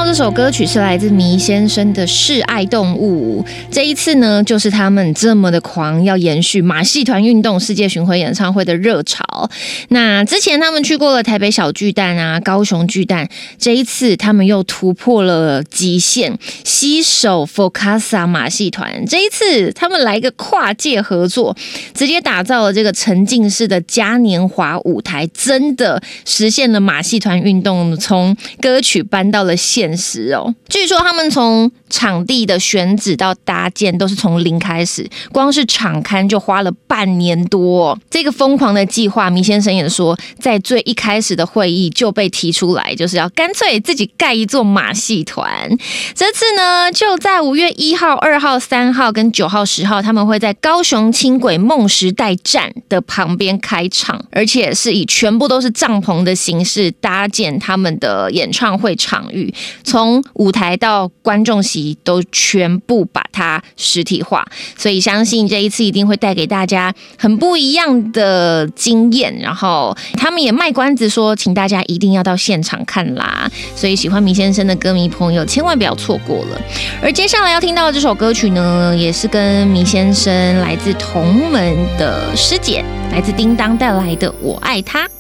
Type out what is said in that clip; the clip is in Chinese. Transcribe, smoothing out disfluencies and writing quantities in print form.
这首歌曲是来自迷先生的《示爱动物》。这一次呢，就是他们这么的狂，要延续马戏团运动世界巡回演唱会的热潮。那之前他们去过了台北小巨蛋啊、高雄巨蛋，这一次他们又突破了极限，携手 Focasa 马戏团。这一次他们来一个跨界合作，直接打造了这个沉浸式的嘉年华舞台，真的实现了马戏团运动从歌曲搬到了现实哦。据说他们从场地的选址到搭建都是从零开始，光是场勘就花了半年多哦。这个疯狂的计划，迷先生也说，在最一开始的会议就被提出来，就是要干脆自己盖一座马戏团。这次呢，就在5月1号、2号、3号跟9号、10号，他们会在高雄轻轨梦时代站的旁边开场，而且是以全部都是帐篷的形式搭建他们的演唱会场域，从舞台到观众席都全部把它实体化，所以相信这一次一定会带给大家很不一样的经验。然后他们也卖关子说，请大家一定要到现场看啦，所以喜欢迷先生的歌迷朋友千万不要错过了。而接下来要听到的这首歌曲呢，也是跟迷先生来自同门的师姐，来自叮当带来的《我爱他》。